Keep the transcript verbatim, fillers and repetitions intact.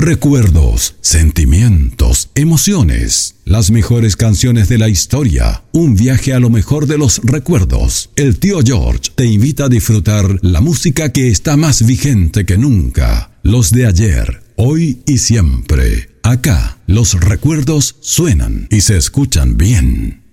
Recuerdos, sentimientos, emociones, las mejores canciones de la historia, un viaje a lo mejor de los recuerdos. El tío George te invita a disfrutar la música que está más vigente que nunca, los de ayer, hoy y siempre. Acá, los recuerdos suenan y se escuchan bien.